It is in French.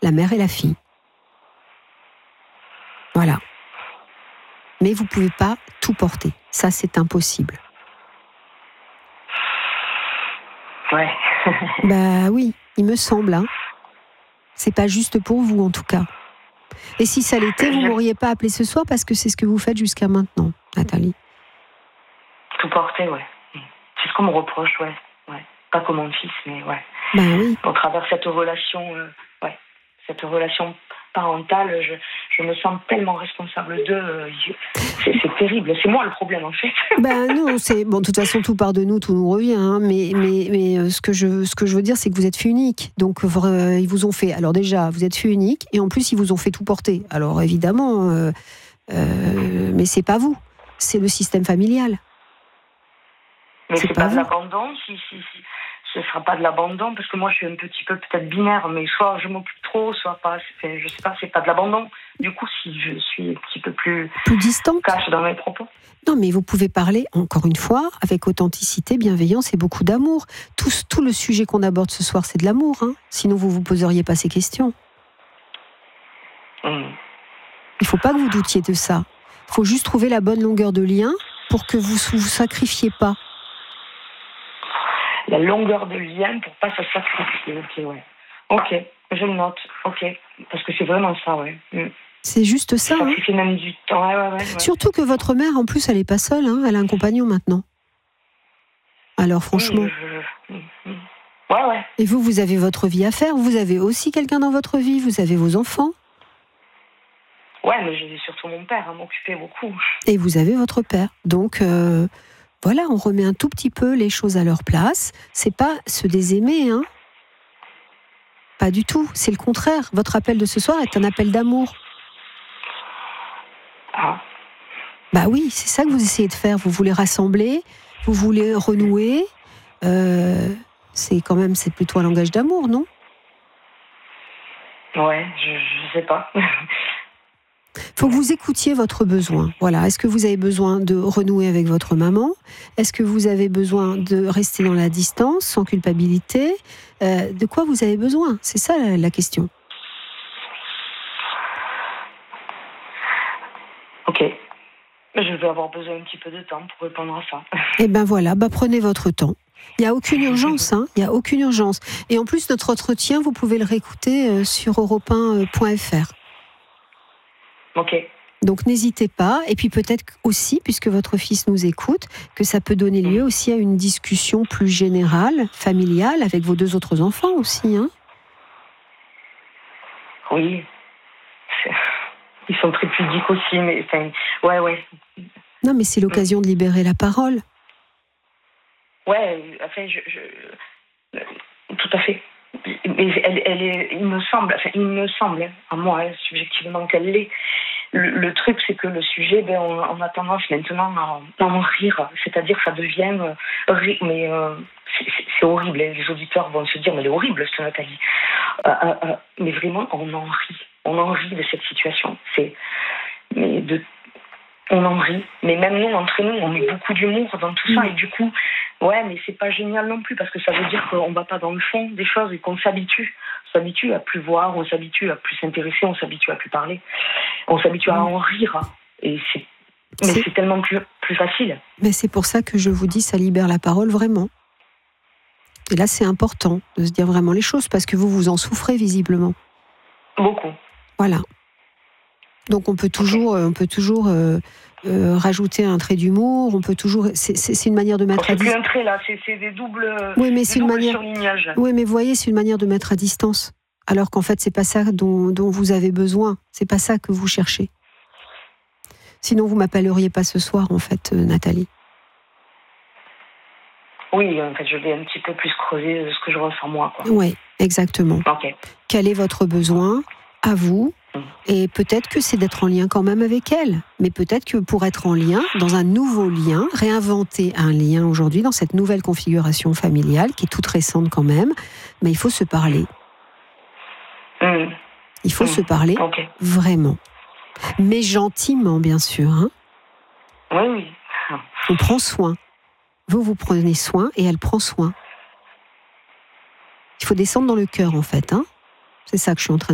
la mère et la fille. Voilà. Mais vous ne pouvez pas tout porter. Ça, c'est impossible. Ouais. Bah oui, il me semble. Hein. C'est pas juste pour vous, en tout cas. Et si ça l'était, vous ne m'auriez pas appelé ce soir parce que c'est ce que vous faites jusqu'à maintenant, Nathalie. Tout porter, ouais. C'est ce qu'on me reproche, ouais. Pas comme mon fils, mais ouais. Ben oui. Au travers cette relation parentale, je me sens tellement responsable d'eux. C'est terrible. C'est moi le problème, en fait. Ben non, de toute façon, tout part de nous, tout nous revient. Hein, mais ce que je veux dire, c'est que vous êtes fait unique. Donc, ils vous ont fait. Alors déjà, vous êtes fait unique, et en plus, ils vous ont fait tout porter. Alors évidemment, mais c'est pas vous. C'est le système familial. Mais c'est pas de l'abandon, si ce sera pas de l'abandon, parce que moi je suis un petit peu peut-être binaire, mais soit je m'occupe trop, soit pas. Je sais pas, c'est pas de l'abandon. Du coup, si je suis un petit peu plus distante, cash dans mes propos. Non, mais vous pouvez parler, encore une fois, avec authenticité, bienveillance et beaucoup d'amour. Tout le sujet qu'on aborde ce soir, c'est de l'amour. Hein. Sinon, vous poseriez pas ces questions. Il faut pas que vous doutiez de ça. Il faut juste trouver la bonne longueur de lien pour que vous sacrifiez pas. La longueur de lien pour pas se sacrifier. Ok, je le note. Ok, parce que c'est vraiment ça, ouais. C'est juste ça. Ça fait même du temps. Ouais. Surtout que votre mère, en plus, elle est pas seule. Hein. Elle a un compagnon maintenant. Alors franchement. Ouais. Et vous avez votre vie à faire. Vous avez aussi quelqu'un dans votre vie. Vous avez vos enfants. Ouais, mais j'ai surtout mon père à m'occuper beaucoup. Et vous avez votre père. Donc. Voilà, on remet un tout petit peu les choses à leur place. C'est pas se désaimer, hein. Pas du tout, c'est le contraire. Votre appel de ce soir est un appel d'amour. Ah. Bah oui, c'est ça que vous essayez de faire. Vous voulez rassembler, vous voulez renouer. C'est plutôt un langage d'amour, non ? Ouais, je sais pas. Faut que vous écoutiez votre besoin. Voilà. Est-ce que vous avez besoin de renouer avec votre maman ? Est-ce que vous avez besoin de rester dans la distance, sans culpabilité ? De quoi vous avez besoin ? C'est ça la question. Ok. Je vais avoir besoin un petit peu de temps pour répondre à ça. Eh ben voilà, prenez votre temps. Il n'y a aucune urgence, hein. Il n'y a aucune urgence. Et en plus, notre entretien, vous pouvez le réécouter sur europe1.fr. Ok. Donc n'hésitez pas, et puis peut-être aussi, puisque votre fils nous écoute, que ça peut donner lieu aussi à une discussion plus générale, familiale, avec vos 2 autres enfants aussi, hein. Oui. Ils sont très pudiques aussi, mais ouais. Non, mais c'est l'occasion de libérer la parole. Ouais, enfin, tout à fait. Mais il me semble, à moi, subjectivement, qu'elle l'est. Le truc, c'est que le sujet, on a tendance maintenant à en rire. C'est-à-dire que ça devient mais c'est horrible. Les auditeurs vont se dire, mais elle est horrible, cette Nathalie. Mais vraiment, on en rit. On en rit de cette situation. On en rit. Mais même nous, entre nous, on met beaucoup d'humour dans tout ça. Et du coup, ouais, mais c'est pas génial non plus, parce que ça veut dire qu'on va pas dans le fond des choses et qu'on s'habitue. On s'habitue à plus voir, on s'habitue à plus s'intéresser, on s'habitue à plus parler. On s'habitue à en rire. Et c'est tellement plus facile. Mais c'est pour ça que je vous dis, ça libère la parole vraiment. Et là, c'est important de se dire vraiment les choses, parce que vous en souffrez visiblement. Beaucoup. Voilà. Donc on peut toujours rajouter un trait d'humour. On peut toujours. C'est une manière de mettre à distance. C'est plus un trait là, c'est des doubles. Oui, mais c'est une manière. Surlignages. Oui, mais vous voyez, c'est une manière de mettre à distance. Alors qu'en fait, c'est pas ça dont vous avez besoin. C'est pas ça que vous cherchez. Sinon, vous m'appelleriez pas ce soir, en fait, Nathalie. Oui, en fait, je vais un petit peu plus creuser ce que je ressens moi, quoi. Oui, exactement. Ok. Quel est votre besoin à vous ? Et peut-être que c'est d'être en lien quand même avec elle. Mais peut-être que pour être en lien, dans un nouveau lien, réinventer un lien aujourd'hui, dans cette nouvelle configuration familiale, qui est toute récente quand même, mais il faut se parler. Il faut se parler, vraiment. Mais gentiment, bien sûr. Hein. Oui. On prend soin. Vous prenez soin et elle prend soin. Il faut descendre dans le cœur, en fait. Hein. C'est ça que je suis en train de